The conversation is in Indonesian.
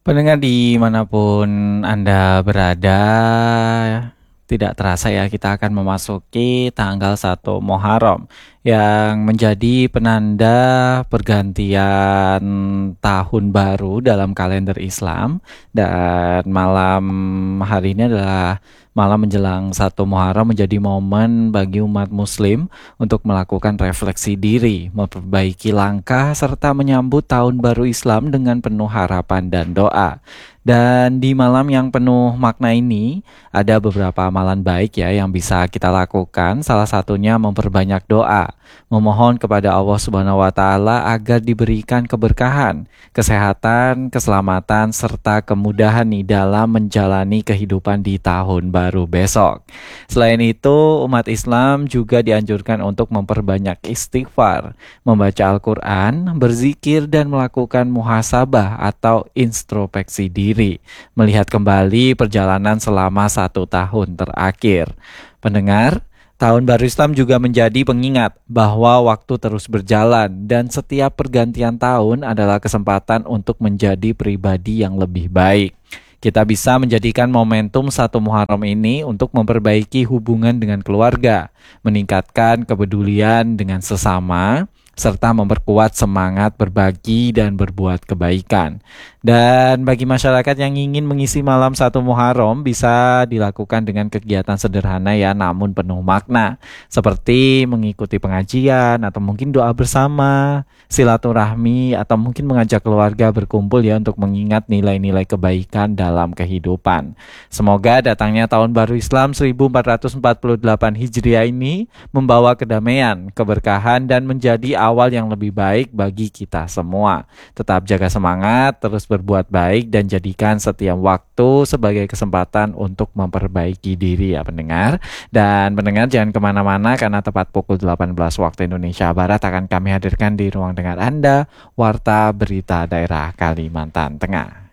Pendengar dimanapun Anda berada, tidak terasa ya kita akan memasuki tanggal 1 Muharram yang menjadi penanda pergantian tahun baru dalam kalender Islam. Dan malam hari ini adalah malam menjelang 1 Muharram, menjadi momen bagi umat muslim untuk melakukan refleksi diri, memperbaiki langkah, serta menyambut tahun baru Islam dengan penuh harapan dan doa. Dan di malam yang penuh makna ini, ada beberapa amalan baik ya yang bisa kita lakukan. Salah satunya memperbanyak doa, memohon kepada Allah Subhanahu wa taala agar diberikan keberkahan, kesehatan, keselamatan, serta kemudahan nih dalam menjalani kehidupan di tahun baru besok. Selain itu, umat Islam juga dianjurkan untuk memperbanyak istighfar, membaca Al-Quran, berzikir, dan melakukan muhasabah atau introspeksi diri, melihat kembali perjalanan selama 1 tahun terakhir. Pendengar, tahun baru Islam juga menjadi pengingat bahwa waktu terus berjalan dan setiap pergantian tahun adalah kesempatan untuk menjadi pribadi yang lebih baik. Kita bisa menjadikan momentum 1 Muharram ini untuk memperbaiki hubungan dengan keluarga, meningkatkan kepedulian dengan sesama, serta memperkuat semangat berbagi dan berbuat kebaikan. Dan bagi masyarakat yang ingin mengisi malam 1 Muharram, bisa dilakukan dengan kegiatan sederhana ya, namun penuh makna, seperti mengikuti pengajian atau mungkin doa bersama, silaturahmi, atau mungkin mengajak keluarga berkumpul ya untuk mengingat nilai-nilai kebaikan dalam kehidupan. Semoga datangnya tahun baru Islam 1448 Hijriah ini membawa kedamaian, keberkahan, dan menjadi awal yang lebih baik bagi kita semua. Tetap jaga semangat, terus berbuat baik, dan jadikan setiap waktu sebagai kesempatan untuk memperbaiki diri ya pendengar. Dan pendengar jangan kemana-mana, karena tepat pukul 18 waktu Indonesia Barat akan kami hadirkan di ruang dengar Anda, Warta Berita Daerah Kalimantan Tengah.